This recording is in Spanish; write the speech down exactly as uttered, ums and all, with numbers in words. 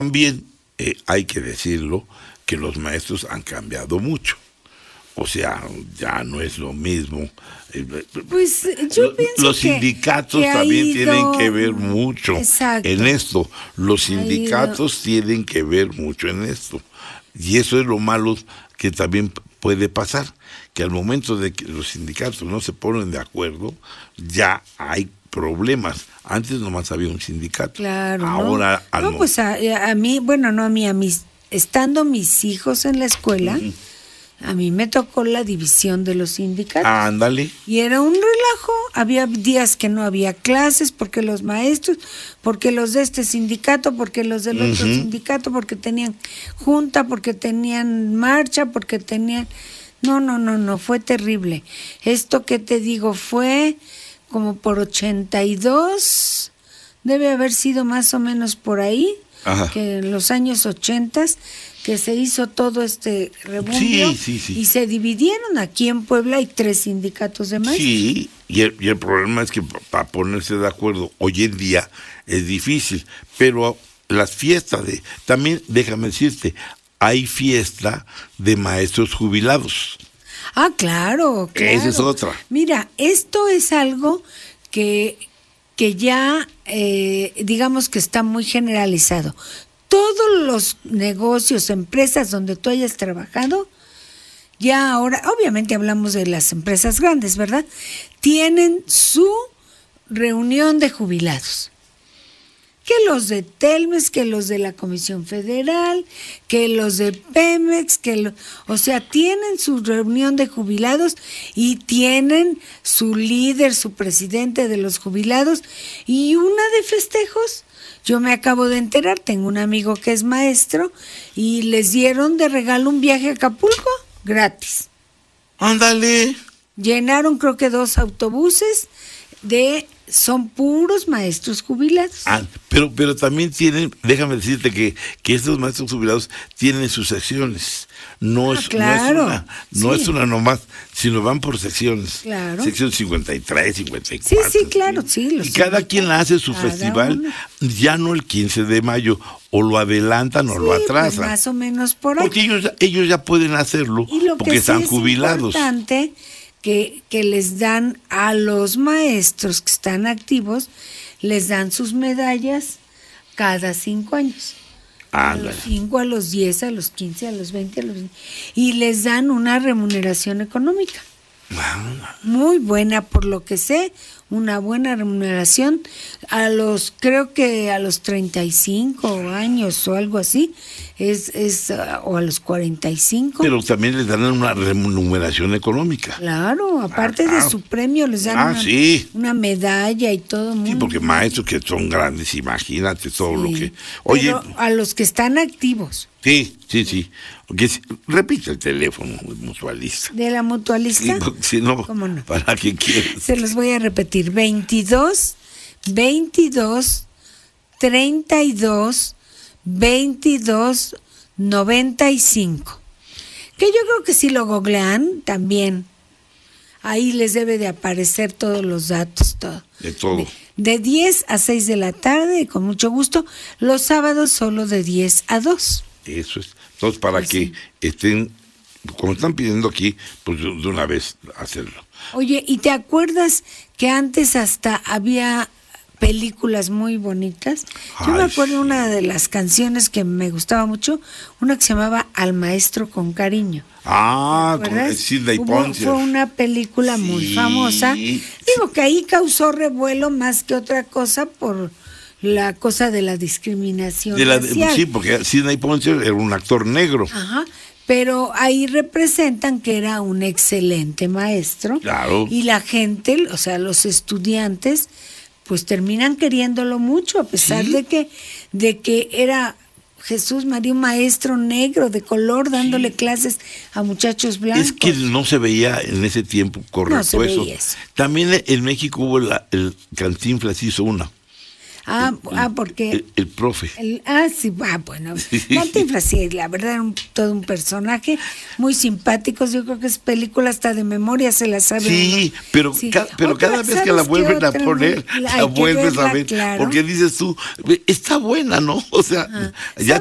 También eh, hay que decirlo que los maestros han cambiado mucho. O sea, ya no es lo mismo. Pues yo pienso los que, sindicatos que ha también ido... tienen que ver mucho Exacto. en esto. Los sindicatos Ha ido... tienen que ver mucho en esto. Y eso es lo malo que también puede pasar, que al momento de que los sindicatos no se ponen de acuerdo, ya hay problemas. Antes nomás había un sindicato. Claro. Ahora, no, no pues a, a mí, bueno, no a mí, a mis, estando mis hijos en la escuela, uh-huh. a mí me tocó la división de los sindicatos. Ándale. Y era un relajo. Había días que no había clases porque los maestros, porque los de este sindicato, porque los del uh-huh. otro sindicato, porque tenían junta, porque tenían marcha, porque tenían... No, no, no, no, fue terrible. Esto que te digo fue como por ochenta y dos, debe haber sido más o menos por ahí, ajá. que en los años ochentas, que se hizo todo este rebumbio, sí, sí, sí. y se dividieron. Aquí en Puebla hay tres sindicatos de maestros. Sí, y el, y el problema es que para ponerse de acuerdo hoy en día es difícil, pero las fiestas de, también déjame decirte, hay fiesta de maestros jubilados. Ah, claro, claro. Esa es otra. Mira, esto es algo que, que ya, eh, digamos que está muy generalizado. Todos los negocios, empresas donde tú hayas trabajado, ya ahora, obviamente hablamos de las empresas grandes, ¿verdad? Tienen su reunión de jubilados. Que los de Telmex, que los de la Comisión Federal, que los de Pemex, que lo, o sea, tienen su reunión de jubilados y tienen su líder, su presidente de los jubilados y una de festejos. Yo me acabo de enterar, tengo un amigo que es maestro y les dieron de regalo un viaje a Acapulco gratis. Ándale. Llenaron creo que dos autobuses de... Son puros maestros jubilados. Ah, pero pero también tienen, déjame decirte que, que estos maestros jubilados tienen sus secciones. No, ah, es, claro. no, es, una, no sí. es una nomás, sino van por secciones. Claro. Sección cincuenta y tres, cincuenta y cuatro. Sí, sí, claro, sí. Los y cada quien hace su festival, uno. Ya no el quince de mayo, o lo adelantan o sí, lo atrasan. Pues más o menos por ahí. Porque ellos, ellos ya pueden hacerlo, y lo porque que están sí es jubilados. Importante Que, que les dan a los maestros que están activos, les dan sus medallas cada cinco años. Ah, a los cinco, a los diez, a los quince, a los veinte, a los veinte, y les dan una remuneración económica. Ah. Muy buena, por lo que sé, una buena remuneración. A los, creo que a los treinta y cinco años o algo así, es, es o a los cuarenta y cinco. Pero también les dan una remuneración económica. Claro, aparte ah, de su premio les dan ah, una, sí. una medalla y todo. Sí, porque maestros que son grandes, imagínate todo sí, lo que... Oye, pero a los que están activos. Sí, sí, sí. Okay, repite el teléfono mutualista. ¿De la mutualista? Sí, si no, ¿cómo no? ¿Para qué quieres? Se los voy a repetir. veintidós, veintidós, treinta y dos, veintidós, noventa y cinco. Que yo creo que si lo googlean también, ahí les debe de aparecer todos los datos, todo. De todo. De, de diez a seis de la tarde, con mucho gusto. Los sábados solo de diez a dos. Eso es. Entonces, para pues que sí. estén, como están pidiendo aquí, pues de una vez hacerlo. Oye, ¿y te acuerdas que antes hasta había películas muy bonitas? Yo Ay, me acuerdo sí. una de las canciones que me gustaba mucho, una que se llamaba Al Maestro con Cariño. Ah, con Sidney Poitier. Fue una película sí. muy famosa. Digo que ahí causó revuelo más que otra cosa por la cosa de la discriminación de la, racial. Sí, porque Sidney Poitier era un actor negro. Ajá. Pero ahí representan que era un excelente maestro. Claro. Y la gente, o sea, los estudiantes, pues terminan queriéndolo mucho, a pesar ¿Sí? de que de que era Jesús María, un maestro negro de color, dándole sí. clases a muchachos blancos. Es que no se veía en ese tiempo correcto no se eso. veía eso. También en México hubo la, el Cantinflas hizo una. Ah, ah porque... El, el profe. El, ah, sí, ah, bueno. Cantinflas, sí, la verdad era un, todo un personaje muy simpático. Yo creo que es película hasta de memoria se la sabe. Sí, uno. pero, sí. Ca, pero otra, cada vez que la vuelven a poner, la vuelves verla, a ver. Claro. Porque dices tú, está buena, ¿no? O sea, ah, ya